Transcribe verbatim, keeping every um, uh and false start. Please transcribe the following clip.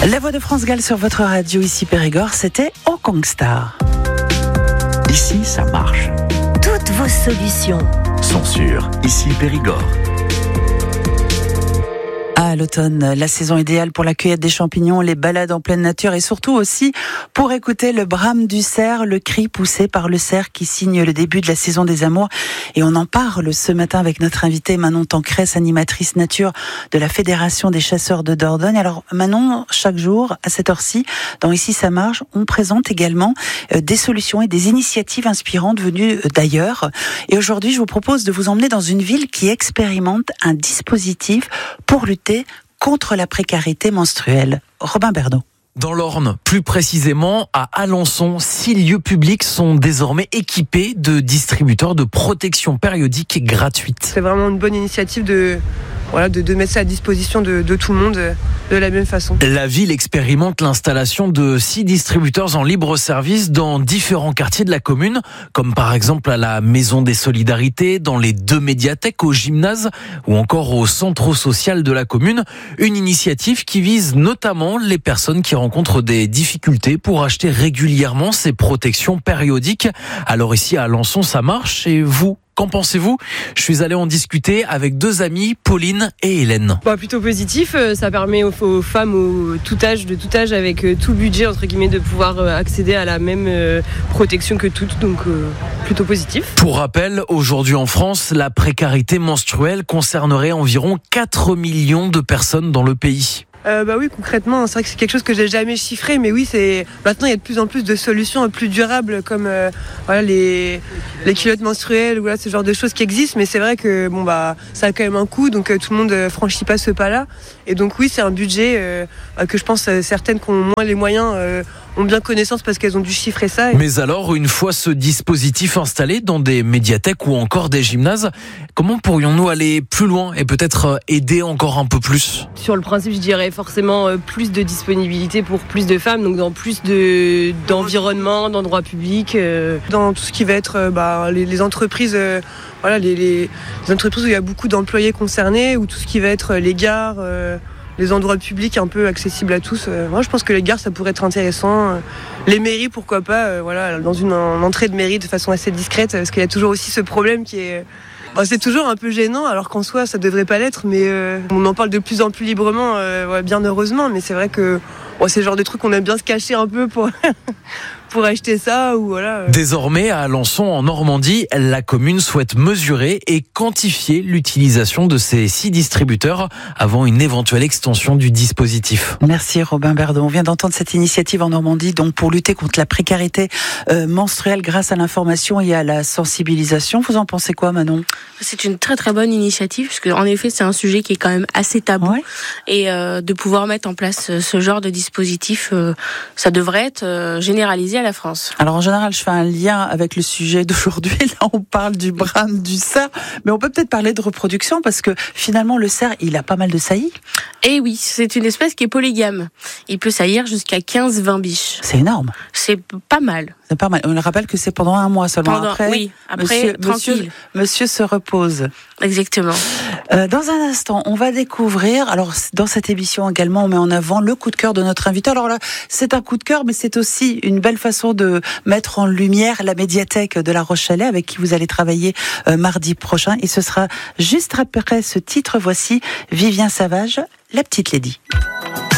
La voix de France Gall sur votre radio, ici Périgord, c'était Hong Kong Star. Ici, ça marche. Toutes vos solutions sont sur Ici Périgord. À l'automne, la saison idéale pour la cueillette des champignons, les balades en pleine nature et surtout aussi pour écouter le brame du cerf, le cri poussé par le cerf qui signe le début de la saison des amours. Et on en parle ce matin avec notre invitée Manon Tancresse, animatrice nature de la Fédération des chasseurs de Dordogne. Alors Manon, chaque jour à cette heure-ci, dans Ici ça marche, on présente également des solutions et des initiatives inspirantes venues d'ailleurs. Et aujourd'hui, je vous propose de vous emmener dans une ville qui expérimente un dispositif pour lutter contre la précarité menstruelle. Robin Bernot. Dans l'Orne, plus précisément à Alençon, six lieux publics sont désormais équipés de distributeurs de protection périodique gratuite. C'est vraiment une bonne initiative de, voilà, de, de mettre ça à disposition de, de tout le monde de la même façon. La ville expérimente l'installation de six distributeurs en libre service dans différents quartiers de la commune, comme par exemple à la Maison des Solidarités, dans les deux médiathèques, au gymnase ou encore au centre social de la commune. Une initiative qui vise notamment les personnes qui rencontrent des difficultés pour acheter régulièrement ces protections périodiques. Alors ici à Alençon, ça marche et vous ? Qu'en pensez-vous ? Je suis allé en discuter avec deux amies, Pauline et Hélène. Bah, plutôt positif, ça permet aux, aux femmes au tout âge, de tout âge, avec tout budget entre guillemets, de pouvoir accéder à la même protection que toutes, donc euh, plutôt positif. Pour rappel, aujourd'hui en France, la précarité menstruelle concernerait environ quatre millions de personnes dans le pays. Euh, bah oui, concrètement, c'est vrai que c'est quelque chose que j'ai jamais chiffré, mais oui, c'est maintenant il y a de plus en plus de solutions plus durables comme euh, voilà les les culottes menstruelles, voilà ce genre de choses qui existent. Mais c'est vrai que bon bah ça a quand même un coût, donc euh, tout le monde euh, franchit pas ce pas-là. Et donc oui, c'est un budget euh, que je pense euh, certaines qui ont moins les moyens euh, ont bien connaissance parce qu'elles ont dû chiffrer ça. Mais alors, une fois ce dispositif installé dans des médiathèques ou encore des gymnases, comment pourrions-nous aller plus loin et peut-être aider encore un peu plus ? Sur le principe, je dirais forcément plus de disponibilité pour plus de femmes, donc dans plus de, d'environnement, d'endroits publics, euh, dans tout ce qui va être euh, bah, les, les entreprises, euh, voilà, les, les, les entreprises où il y a beaucoup d'employés concernés, ou tout ce qui va être les gares, euh, les endroits publics un peu accessibles à tous. Euh, moi, je pense que les gares, ça pourrait être intéressant. Euh, les mairies, pourquoi pas, euh, voilà, dans une, une entrée de mairie de façon assez discrète, parce qu'il y a toujours aussi ce problème qui est... Bon, c'est toujours un peu gênant, alors qu'en soi, ça devrait pas l'être, mais euh, on en parle de plus en plus librement, euh, ouais, bien heureusement, mais c'est vrai que bon, c'est le genre de truc qu'on aime bien se cacher un peu pour... pour acheter ça ou voilà. Désormais, à Alençon, en Normandie, la commune souhaite mesurer et quantifier l'utilisation de ces six distributeurs avant une éventuelle extension du dispositif. Merci Robin Berdot. On vient d'entendre cette initiative en Normandie donc pour lutter contre la précarité euh, menstruelle grâce à l'information et à la sensibilisation. Vous en pensez quoi, Manon ? C'est une très très bonne initiative parce qu'en effet, c'est un sujet qui est quand même assez tabou. Ouais. Et euh, de pouvoir mettre en place ce genre de dispositif, euh, ça devrait être euh, généralisé à la France. Alors en général, je fais un lien avec le sujet d'aujourd'hui. Là, on parle du brame du cerf, mais on peut peut-être parler de reproduction parce que finalement, le cerf, il a pas mal de saillies. Eh oui, c'est une espèce qui est polygame. Il peut saillir jusqu'à quinze à vingt biches. C'est énorme. C'est pas mal. C'est pas mal. On le rappelle que c'est pendant un mois seulement. Pendant, après, oui, après, monsieur, tranquille. Monsieur, monsieur se repose. Exactement. Euh, dans un instant, on va découvrir, alors dans cette émission également, on met en avant le coup de cœur de notre invité. Alors là, c'est un coup de cœur, mais c'est aussi une belle façon de mettre en lumière la médiathèque de La Roche-Chalais avec qui vous allez travailler euh, mardi prochain. Et ce sera juste après ce titre. Voici Vivien Savage, La Petite Lady.